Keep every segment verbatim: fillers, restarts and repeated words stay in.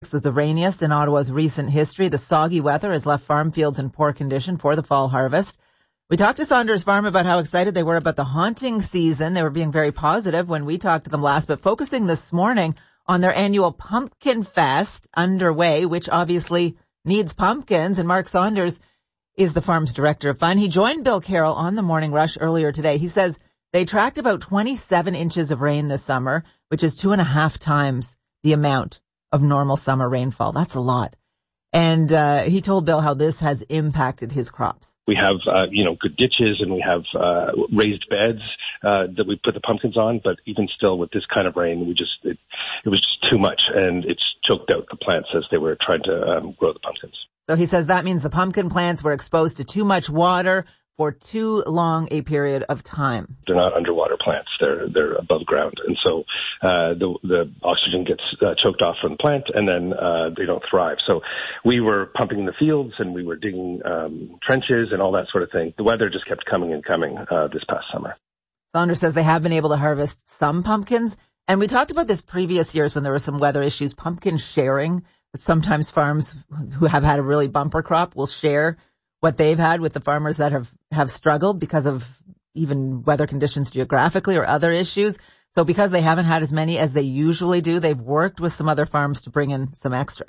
This was the rainiest in Ottawa's recent history. The soggy weather has left farm fields in poor condition for the fall harvest. We talked to Saunders Farm about how excited they were about the haunting season. They were being very positive when we talked to them last, but focusing this morning on their annual Pumpkin Fest underway, which obviously needs pumpkins. And Mark Saunders is the farm's director of fun. He joined Bill Carroll on the Morning Rush earlier today. He says they tracked about twenty-seven inches of rain this summer, which is two and a half times the amount of normal summer rainfall. That's a lot. And uh, he told Bill how this has impacted his crops. We have, uh, you know, good ditches, and we have uh, raised beds uh, that we put the pumpkins on. But even still, with this kind of rain, we just it, it was just too much, and it's choked out the plants as they were trying to um, grow the pumpkins. So he says that means the pumpkin plants were exposed to too much water for too long a period of time. They're not underwater plants; they're they're above ground, and so uh, the the oxygen gets uh, choked off from the plant, and then uh, they don't thrive. So we were pumping the fields, and we were digging um, trenches and all that sort of thing. The weather just kept coming and coming uh, this past summer. Saunders says they have been able to harvest some pumpkins, and we talked about this previous years when there were some weather issues. Pumpkin sharing, that sometimes farms who have had a really bumper crop will share what they've had with the farmers that have, have struggled because of even weather conditions geographically or other issues. So because they haven't had as many as they usually do, they've worked with some other farms to bring in some extra.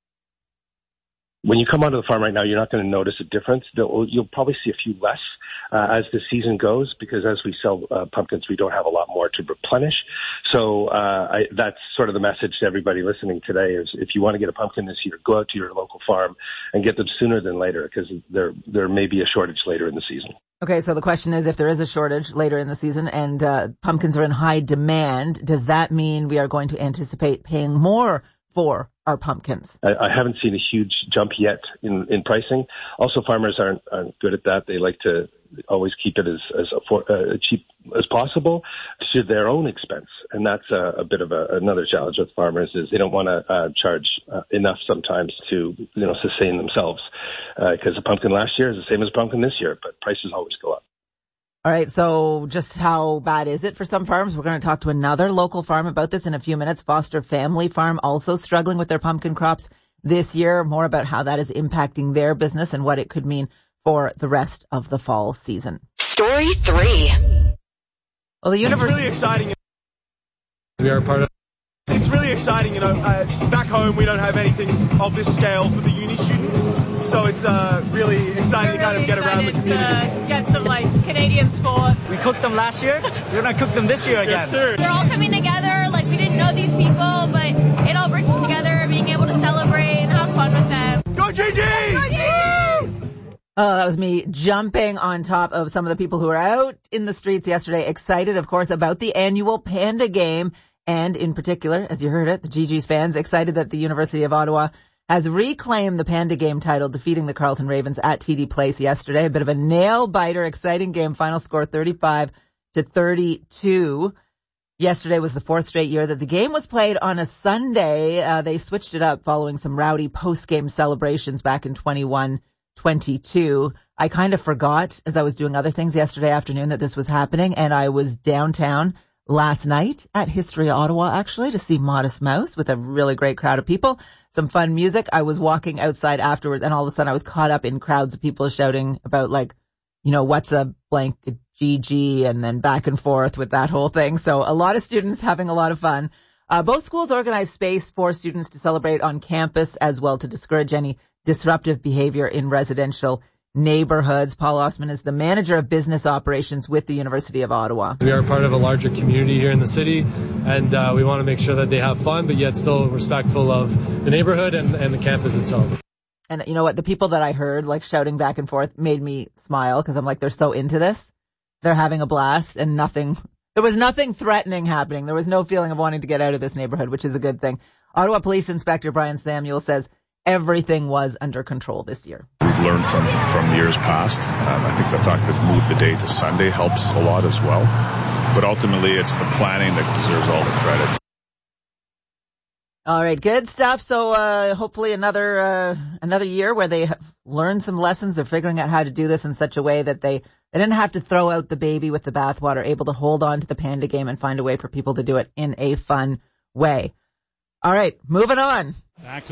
When you come onto the farm right now, you're not going to notice a difference. You'll probably see a few less uh, as the season goes, because as we sell uh, pumpkins, we don't have a lot more to replenish. So uh, I, that's sort of the message to everybody listening today is if you want to get a pumpkin this year, go out to your local farm and get them sooner than later, because there there may be a shortage later in the season. Okay, so the question is, if there is a shortage later in the season and uh, pumpkins are in high demand, does that mean we are going to anticipate paying more for our pumpkins? I, I haven't seen a huge jump yet in, in pricing. Also, farmers aren't, aren't good at that. They like to always keep it as, as affor- uh, cheap as possible to their own expense. And that's a, a bit of a, another challenge with farmers is they don't want to uh, charge uh, enough sometimes to, you know, sustain themselves. Because uh, a pumpkin last year is the same as a pumpkin this year, but prices always go up. All right, so just how bad is it for some farms? We're going to talk to another local farm about this in a few minutes. Foster Family Farm also struggling with their pumpkin crops this year. More about how that is impacting their business and what it could mean for the rest of the fall season. Story three. Well, the university... It's really exciting. We are part of... It's really exciting, you know. Uh, back home, we don't have anything of this scale for the uni student. So it's uh, really exciting We're to kind really of get around the community. To get some like Canadian sports. We cooked them last year. We're going to cook them this year again. Yes, sir. We're all coming together. Like, we didn't know these people, but it all brings us together, being able to celebrate and have fun with them. Go G Gs! Go G Gs! Oh, that was me jumping on top of some of the people who were out in the streets yesterday, excited, of course, about the annual Panda Game. And in particular, as you heard it, the G Gs fans excited that the University of Ottawa has reclaimed the Panda Game title, defeating the Carleton Ravens at T D Place yesterday. A bit of a nail-biter, exciting game. Final score thirty-five to thirty-two. Yesterday was the fourth straight year that the game was played on a Sunday. Uh, they switched it up following some rowdy post-game celebrations back in twenty-one twenty-two. I kind of forgot as I was doing other things yesterday afternoon that this was happening, and I was downtown last night at History Ottawa, actually, to see Modest Mouse with a really great crowd of people. Some fun music. I was walking outside afterwards, and all of a sudden I was caught up in crowds of people shouting about, like, you know, what's a blank G G, and then back and forth with that whole thing. So a lot of students having a lot of fun. Uh, both schools organized space for students to celebrate on campus as well to discourage any disruptive behavior in residential neighborhoods. Paul Osman is the manager of business operations with the University of Ottawa. We are part of a larger community here in the city, and uh, we want to make sure that they have fun, but yet still respectful of the neighborhood and, and the campus itself. And you know what? The people that I heard like shouting back and forth made me smile because I'm like, they're so into this. They're having a blast, and nothing, there was nothing threatening happening. There was no feeling of wanting to get out of this neighborhood, which is a good thing. Ottawa Police Inspector Brian Samuel says everything was under control this year. We've learned from, from years past. Um, I think the fact that moved the day to Sunday helps a lot as well. But ultimately, it's the planning that deserves all the credit. All right, good stuff. So uh hopefully another uh another year where they have learned some lessons. They're figuring out how to do this in such a way that they, they didn't have to throw out the baby with the bathwater, able to hold on to the Panda Game and find a way for people to do it in a fun way. All right, moving on. Back to